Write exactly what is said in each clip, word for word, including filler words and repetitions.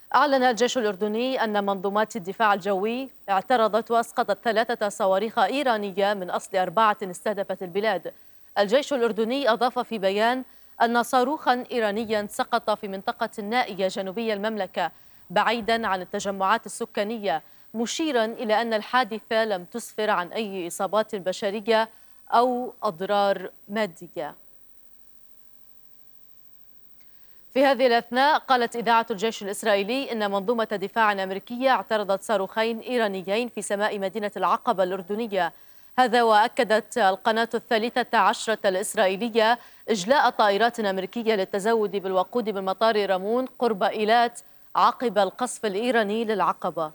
أعلن الجيش الأردني أن منظومات الدفاع الجوي اعترضت وأسقطت ثلاثة صواريخ إيرانية من أصل أربعة استهدفت البلاد. الجيش الأردني أضاف في بيان أن صاروخا إيرانيا سقط في منطقة النائية جنوبي المملكة بعيدا عن التجمعات السكانية، مشيرا إلى أن الحادثة لم تسفر عن أي إصابات بشرية أو أضرار مادية. في هذه الأثناء قالت إذاعة الجيش الإسرائيلي إن منظومة دفاع أمريكية اعترضت صاروخين إيرانيين في سماء مدينة العقبة الأردنية. هذا وأكدت القناة الثالثة عشرة الإسرائيلية إجلاء طائرات أمريكية للتزود بالوقود بالمطار رامون قرب إيلات عقب القصف الإيراني للعقبة.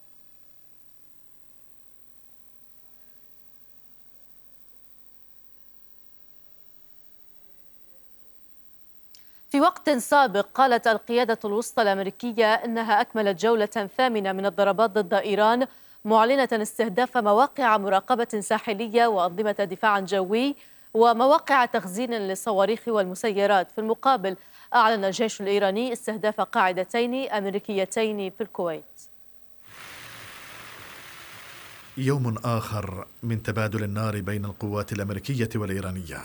في وقت سابق قالت القيادة الوسطى الأمريكية إنها أكملت جولة ثامنة من الضربات ضد إيران، معلنة استهداف مواقع مراقبة ساحلية وأنظمة دفاع جوي ومواقع تخزين للصواريخ والمسيرات. في المقابل أعلن الجيش الإيراني استهداف قاعدتين أمريكيتين في الكويت. يوم آخر من تبادل النار بين القوات الأمريكية والإيرانية.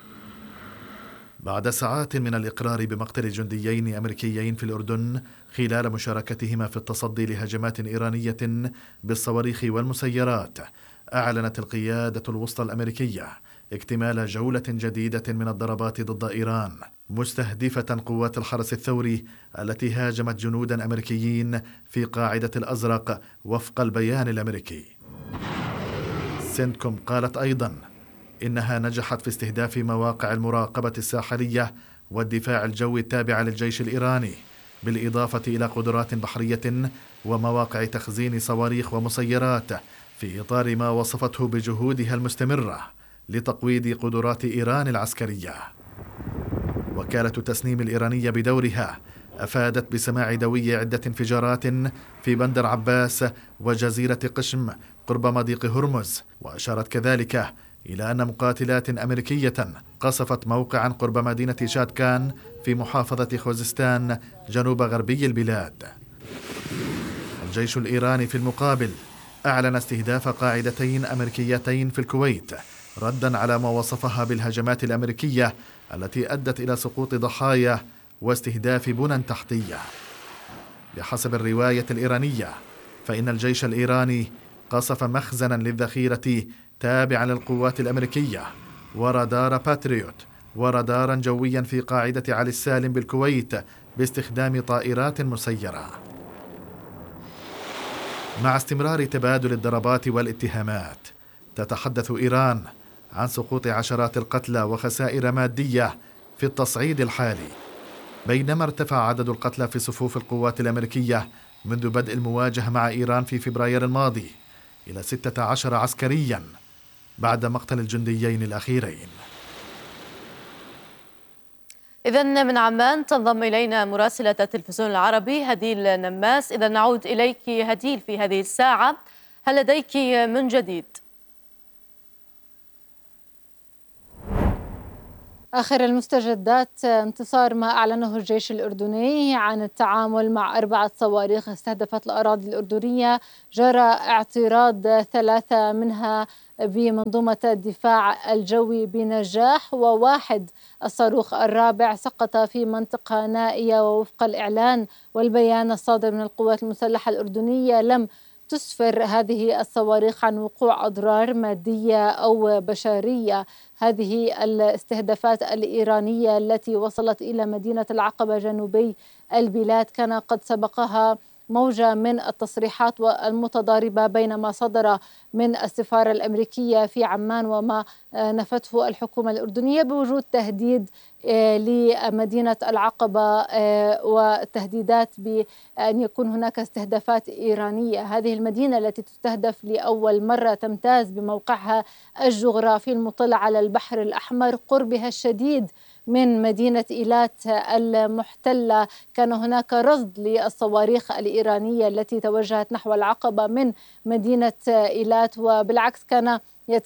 بعد ساعات من الإقرار بمقتل جنديين أمريكيين في الأردن خلال مشاركتهما في التصدي لهجمات إيرانية بالصواريخ والمسيرات، أعلنت القيادة الوسطى الأمريكية اكتمال جولة جديدة من الضربات ضد إيران، مستهدفة قوات الحرس الثوري التي هاجمت جنودا أمريكيين في قاعدة الأزرق وفق البيان الأمريكي. سنتكوم قالت أيضا إنها نجحت في استهداف مواقع المراقبة الساحلية والدفاع الجوي التابعة للجيش الإيراني، بالإضافة إلى قدرات بحرية ومواقع تخزين صواريخ ومسيرات، في إطار ما وصفته بجهودها المستمرة لتقويض قدرات إيران العسكرية. وكالة تسنيم الإيرانية بدورها أفادت بسماع دوي عدة انفجارات في بندر عباس وجزيرة قشم قرب مضيق هرمز، وأشارت كذلك إلى أن مقاتلات أمريكية قصفت موقعا قرب مدينة شادكان في محافظة خوزستان جنوب غربي البلاد. الجيش الإيراني في المقابل أعلن استهداف قاعدتين أمريكيتين في الكويت، ردا على ما وصفها بالهجمات الأمريكية التي أدت إلى سقوط ضحايا واستهداف بنى تحتية. بحسب الرواية الإيرانية فإن الجيش الإيراني قصف مخزنا للذخيرة تابعا للقوات الأمريكية ورادار باتريوت ورادارا جويا في قاعدة علي السالم بالكويت باستخدام طائرات مسيرة. مع استمرار تبادل الضربات والاتهامات، تتحدث إيران عن سقوط عشرات القتلى وخسائر مادية في التصعيد الحالي، بينما ارتفع عدد القتلى في صفوف القوات الأمريكية منذ بدء المواجهة مع إيران في فبراير الماضي إلى ستة عشر عسكريا بعد مقتل الجنديين الأخيرين. إذن من عمان تنضم إلينا مراسلة التلفزيون العربي هديل نماس. إذا نعود إليك هديل في هذه الساعة، هل لديك من جديد؟ آخر المستجدات انتصار ما أعلنه الجيش الأردني عن التعامل مع أربعة صواريخ استهدفت الأراضي الأردنية، جرى اعتراض ثلاثة منها بمنظومة الدفاع الجوي بنجاح، وواحد الصاروخ الرابع سقط في منطقة نائية. ووفق الإعلان والبيان الصادر من القوات المسلحة الأردنية لم تسفر هذه الصواريخ عن وقوع أضرار مادية أو بشرية. هذه الاستهدافات الإيرانية التي وصلت إلى مدينة العقبة جنوبي البلاد كان قد سبقها موجة من التصريحات المتضاربة بين ما صدر من السفارة الأمريكية في عمان وما نفته الحكومة الأردنية بوجود تهديد لمدينة العقبة وتهديدات بأن يكون هناك استهدافات إيرانية. هذه المدينة التي تستهدف لأول مرة تمتاز بموقعها الجغرافي المطل على البحر الأحمر، قربها الشديد من مدينة إيلات المحتلة. كان هناك رصد للصواريخ الإيرانية التي توجهت نحو العقبة من مدينة إيلات، وبالعكس كان يتم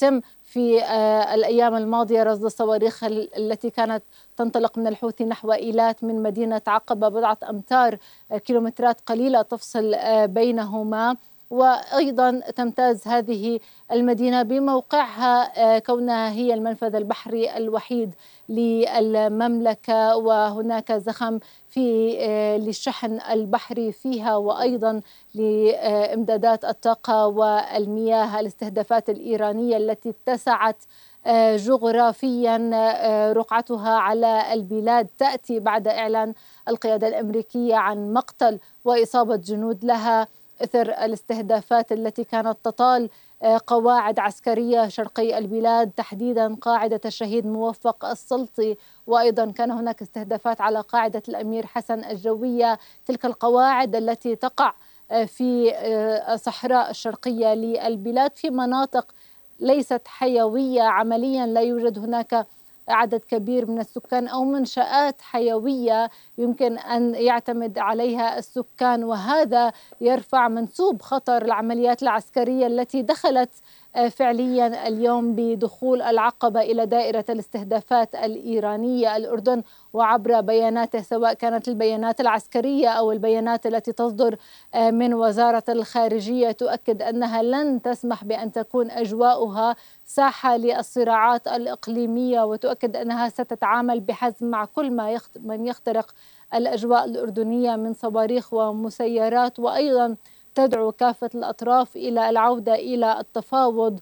في الأيام الماضية رصد الصواريخ التي كانت تنطلق من الحوثي نحو إيلات من مدينة عقبة، بضعة أمتار كيلومترات قليلة تفصل بينهما. وأيضا تمتاز هذه المدينة بموقعها كونها هي المنفذ البحري الوحيد للمملكة، وهناك زخم في للشحن البحري فيها، وأيضا لإمدادات الطاقة والمياه. الاستهدافات الإيرانية التي اتسعت جغرافيا رقعتها على البلاد تأتي بعد إعلان القيادة الأمريكية عن مقتل وإصابة جنود لها إثر الاستهدافات التي كانت تطال قواعد عسكرية شرقي البلاد، تحديدا قاعدة الشهيد موفق السلطي، وأيضا كان هناك استهدافات على قاعدة الأمير حسن الجوية، تلك القواعد التي تقع في الصحراء الشرقية للبلاد في مناطق ليست حيوية عمليا، لا يوجد هناك عدد كبير من السكان أو منشآت حيوية يمكن أن يعتمد عليها السكان، وهذا يرفع منسوب خطر العمليات العسكرية التي دخلت فعليا اليوم بدخول العقبة إلى دائرة الاستهدافات الإيرانية. الأردن وعبر بياناته سواء كانت البيانات العسكرية أو البيانات التي تصدر من وزارة الخارجية تؤكد أنها لن تسمح بأن تكون أجواؤها ساحة للصراعات الإقليمية، وتؤكد أنها ستتعامل بحزم مع كل ما من يخترق الأجواء الأردنية من صواريخ ومسيرات، وأيضا تدعو كافة الأطراف إلى العودة إلى التفاوض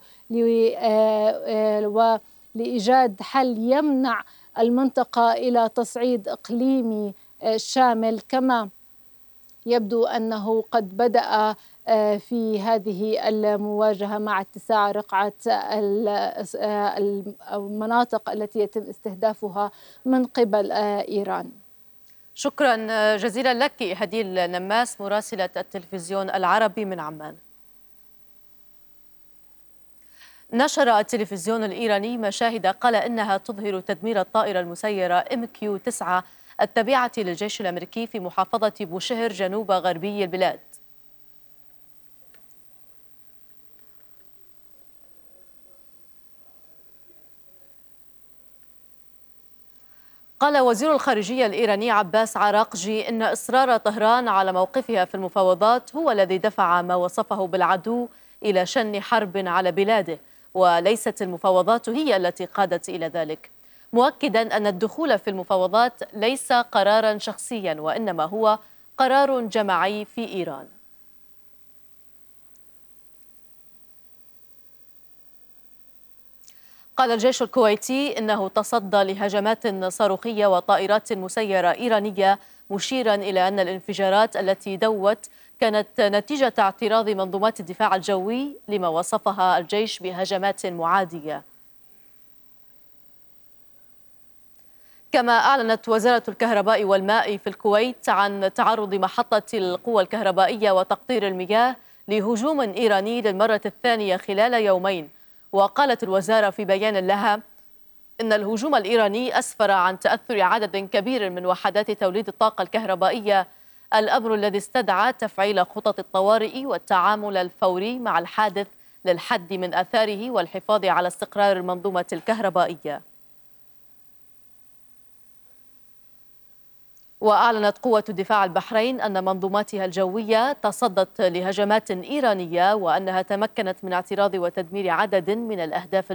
ولإيجاد حل يمنع المنطقة إلى تصعيد إقليمي شامل، كما يبدو أنه قد بدأ في هذه المواجهة مع اتساع رقعة المناطق التي يتم استهدافها من قبل إيران. شكرا جزيلا لك هديل نماس مراسلة التلفزيون العربي من عمان. نشر التلفزيون الإيراني مشاهد قال إنها تظهر تدمير الطائرة المسيرة إم كيو تسعة التابعة للجيش الأمريكي في محافظة بوشهر جنوب غربي البلاد. قال وزير الخارجية الإيراني عباس عراقجي إن إصرار طهران على موقفها في المفاوضات هو الذي دفع ما وصفه بالعدو إلى شن حرب على بلاده، وليست المفاوضات هي التي قادت إلى ذلك، مؤكدا أن الدخول في المفاوضات ليس قرارا شخصيا وإنما هو قرار جماعي في إيران. قال الجيش الكويتي إنه تصدى لهجمات صاروخية وطائرات مسيرة إيرانية، مشيرا إلى أن الانفجارات التي دوت كانت نتيجة اعتراض منظومات الدفاع الجوي لما وصفها الجيش بهجمات معادية. كما أعلنت وزارة الكهرباء والماء في الكويت عن تعرض محطة القوى الكهربائية وتقطير المياه لهجوم إيراني للمرة الثانية خلال يومين. وقالت الوزارة في بيان لها إن الهجوم الإيراني أسفر عن تأثر عدد كبير من وحدات توليد الطاقة الكهربائية، الأمر الذي استدعى تفعيل خطط الطوارئ والتعامل الفوري مع الحادث للحد من آثاره والحفاظ على استقرار المنظومة الكهربائية. وأعلنت قوة دفاع البحرين أن منظوماتها الجوية تصدت لهجمات إيرانية وأنها تمكنت من اعتراض وتدمير عدد من الأهداف